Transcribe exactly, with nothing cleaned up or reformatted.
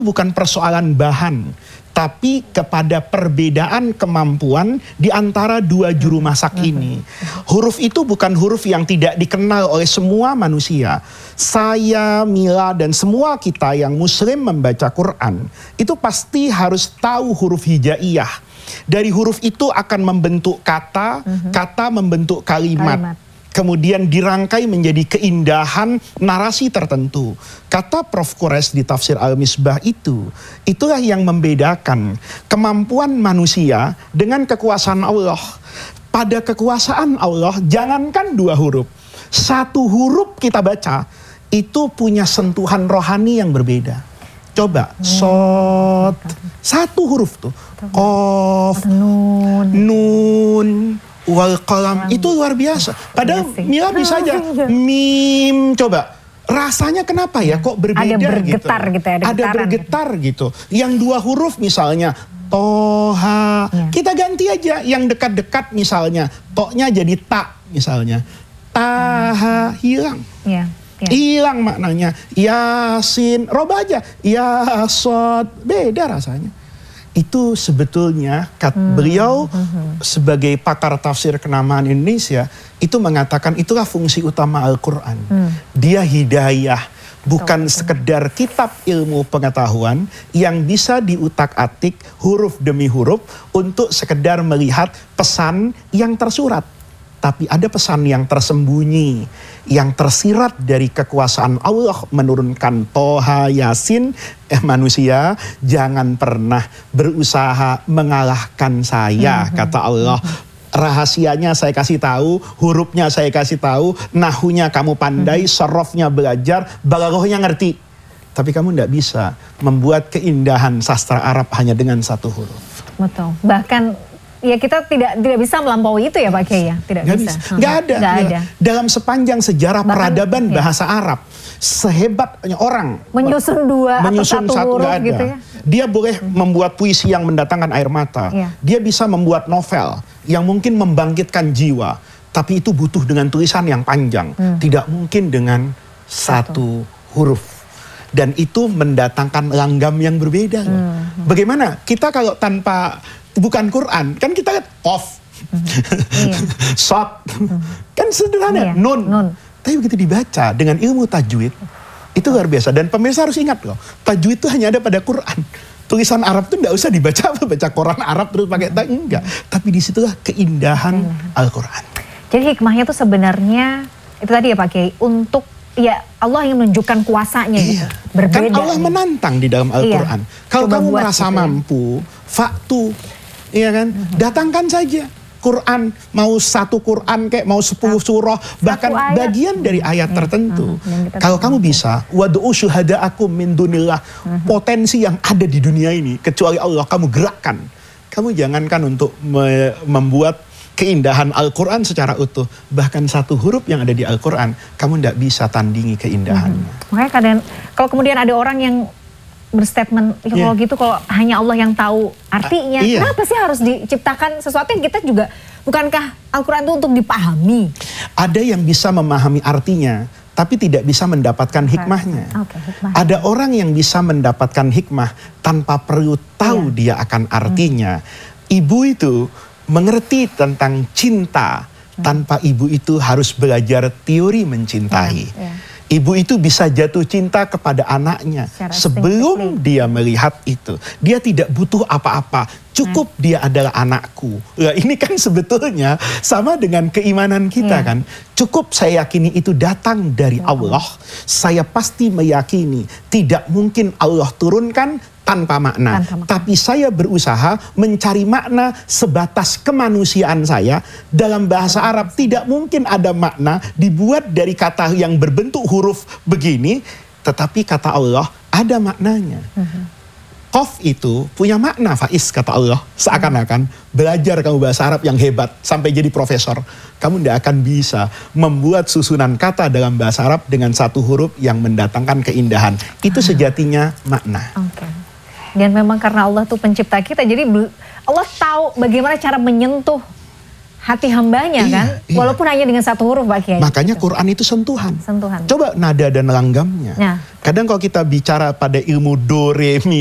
bukan persoalan bahan, tapi kepada perbedaan kemampuan di antara dua juru masak ini. Huruf itu bukan huruf yang tidak dikenal oleh semua manusia. Saya, Mila, dan semua kita yang muslim membaca Quran, itu pasti harus tahu huruf hijaiyah. Dari huruf itu akan membentuk kata, kata membentuk kalimat. kalimat. Kemudian dirangkai menjadi keindahan narasi tertentu. Kata Prof Quraisy di tafsir Al-Misbah itu, itulah yang membedakan kemampuan manusia dengan kekuasaan Allah. Pada kekuasaan Allah, jangankan dua huruf, satu huruf kita baca, itu punya sentuhan rohani yang berbeda. Coba, sod, satu huruf tuh, qaf, nun, nun wal qalam, itu luar biasa. Padahal Mila bisa aja mim, coba rasanya kenapa ya kok berbeda, ada bergetar gitu, gitu ya, ada, ada bergetar gitu. Yang dua huruf misalnya toha, ya. Kita ganti aja yang dekat-dekat, misalnya toknya jadi tak, misalnya taha, hilang, ya. Ya. Hilang maknanya. Yasin, robah aja yasod, beda rasanya. Itu sebetulnya kat hmm. beliau hmm. sebagai pakar tafsir kenamaan Indonesia itu mengatakan itulah fungsi utama Al-Quran. Hmm. Dia hidayah, bukan betul, sekedar kitab ilmu pengetahuan yang bisa diutak-atik huruf demi huruf untuk sekedar melihat pesan yang tersurat. Tapi ada pesan yang tersembunyi, yang tersirat dari kekuasaan Allah menurunkan Toha, Yasin. Eh manusia, jangan pernah berusaha mengalahkan saya, mm-hmm. kata Allah. Rahasianya saya kasih tahu, hurufnya saya kasih tahu, nahunya kamu pandai, mm-hmm. sorofnya belajar, balaghahnya ngerti. Tapi kamu tidak bisa membuat keindahan sastra Arab hanya dengan satu huruf. Betul. Bahkan ya kita tidak tidak bisa melampaui itu ya Pak Kiai ya, tidak gak bisa. bisa. Gak ada. Gak ada. Dalam sepanjang sejarah Bahkan, peradaban ya. bahasa Arab, sehebatnya orang menyusun dua menyusun atau satu, satu huruf gak ada. Gitu ya. Dia boleh hmm. membuat puisi yang mendatangkan air mata. Ya. Dia bisa membuat novel yang mungkin membangkitkan jiwa, tapi itu butuh dengan tulisan yang panjang. Hmm. Tidak mungkin dengan satu, satu huruf. Dan itu mendatangkan langgam yang berbeda. Hmm. Bagaimana kita kalau tanpa bukan Quran, kan kita lihat qaf, iya. shad, kan sederhana, iya. nun. nun. Tapi begitu dibaca dengan ilmu tajwid, itu luar biasa. Dan pemirsa harus ingat loh, tajwid itu hanya ada pada Quran. Tulisan Arab itu tidak usah dibaca, baca Quran Arab terus pakai tajwid, enggak. Tapi disitulah keindahan Al-Quran. Jadi hikmahnya itu sebenarnya, itu tadi ya Pak Kiai, untuk ya Allah yang menunjukkan kuasanya iya. gitu. Berbeda. Kan Allah menantang di dalam Al-Quran. Iya. Kalau kamu merasa gitu, mampu, faktu, iya kan, mm-hmm. datangkan saja Quran, mau satu Quran kayak mau sepuluh surah, bahkan ayat. bagian dari ayat mm-hmm. tertentu. Mm-hmm. Kalau kamu bisa, wadu'u syuhada'akum min dunillah, mm-hmm. potensi yang ada di dunia ini kecuali Allah kamu gerakkan. Kamu jangankan untuk me- membuat keindahan Al-Quran secara utuh, bahkan satu huruf yang ada di Al-Quran kamu tidak bisa tandingi keindahannya. Mm-hmm. Makanya kadang kalau kemudian ada orang yang berstatement, ya yeah. kalau gitu kalau hanya Allah yang tahu artinya, uh, iya. kenapa sih harus diciptakan sesuatu yang kita juga, bukankah Al-Quran itu untuk dipahami? Ada yang bisa memahami artinya, tapi tidak bisa mendapatkan hikmahnya. Okay, hikmah. Ada orang yang bisa mendapatkan hikmah tanpa perlu tahu yeah. dia akan artinya. Hmm. Ibu itu mengerti tentang cinta, hmm. tanpa ibu itu harus belajar teori mencintai. Yeah. Yeah. Ibu itu bisa jatuh cinta kepada anaknya secara sebelum dia melihat itu. Dia tidak butuh apa-apa, cukup hmm. dia adalah anakku. Nah, ini kan sebetulnya sama dengan keimanan kita yeah. kan. Cukup saya yakini itu datang dari yeah. Allah. Saya pasti meyakini tidak mungkin Allah turunkan tanpa makna. Tanpa makna. Tapi saya berusaha mencari makna sebatas kemanusiaan saya. Dalam bahasa Arab tidak mungkin ada makna dibuat dari kata yang berbentuk huruf begini, tetapi kata Allah ada maknanya. Uh-huh. Qaf itu punya makna, Faiz, kata Allah. Seakan-akan belajar kamu bahasa Arab yang hebat sampai jadi profesor, kamu tidak akan bisa membuat susunan kata dalam bahasa Arab dengan satu huruf yang mendatangkan keindahan. Itu sejatinya makna. Oke. Okay. Dan memang karena Allah tuh pencipta kita, jadi Allah tahu bagaimana cara menyentuh hati hambanya iya, kan, iya. Walaupun hanya dengan satu huruf Pak Kiai. Makanya gitu. Quran itu sentuhan. Sentuhan. Coba nada dan langgamnya. Ya. Kadang kalau kita bicara pada ilmu do, re, mi,